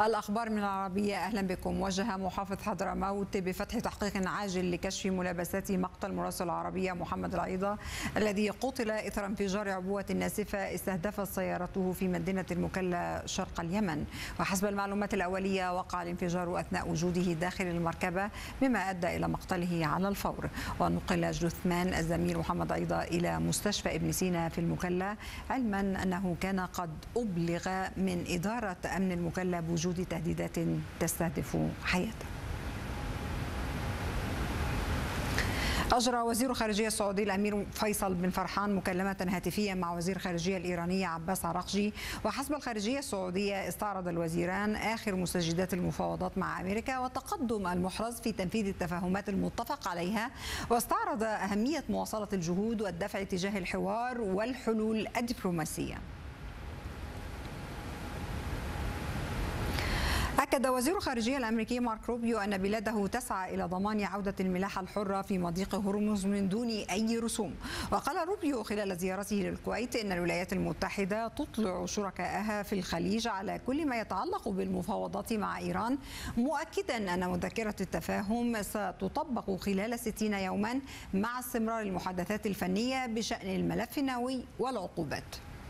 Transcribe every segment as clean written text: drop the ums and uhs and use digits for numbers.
الأخبار من العربية، أهلا بكم. وجه محافظ حضرموت بفتح تحقيق عاجل لكشف ملابسات مقتل مراسل العربية محمد العيضة الذي قتل إثر انفجار عبوة ناسفة استهدفت سيارته في مدينة المكلا شرق اليمن. وحسب المعلومات الأولية وقع الانفجار أثناء وجوده داخل المركبة مما أدى إلى مقتله على الفور. ونقل جثمان الزميل محمد عيضة إلى مستشفى ابن سينا في المكلا، علما أنه كان قد أبلغ من إدارة أمن المكلا بوجود تهديدات تستهدف حياته. أجرى وزير خارجية السعودي الأمير فيصل بن فرحان مكالمة هاتفية مع وزير الخارجية الإيرانية عباس عراقجي. وحسب الخارجية السعودية استعرض الوزيران آخر مستجدات المفاوضات مع أمريكا والتقدم المحرز في تنفيذ التفاهمات المتفق عليها، واستعرض أهمية مواصلة الجهود والدفع تجاه الحوار والحلول الدبلوماسية. أكد وزير الخارجية الأمريكي مارك روبيو أن بلاده تسعى إلى ضمان عودة الملاحة الحرة في مضيق هرمز من دون أي رسوم. وقال روبيو خلال زيارته للكويت إن الولايات المتحدة تطلع شركائها في الخليج على كل ما يتعلق بالمفاوضات مع إيران، مؤكدا أن مذكرة التفاهم ستطبق خلال 60 يوما مع استمرار المحادثات الفنية بشأن الملف النووي والعقوبات.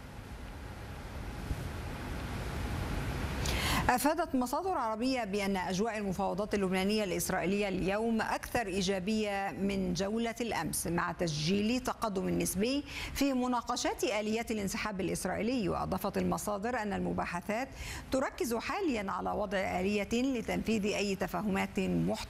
أفادت مصادر عربية بأن أجواء المفاوضات اللبنانية الإسرائيلية اليوم أكثر إيجابية من جولة الأمس، مع تسجيل تقدم نسبي في مناقشات آليات الانسحاب الإسرائيلي. وأضافت المصادر أن المباحثات تركز حاليا على وضع آلية لتنفيذ أي تفاهمات محتملة